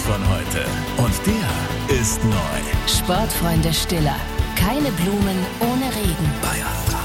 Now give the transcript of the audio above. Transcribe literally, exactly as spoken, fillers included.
von heute. Und der ist neu. Sportfreunde Stiller. Keine Blumen ohne Regen. Bayern drei.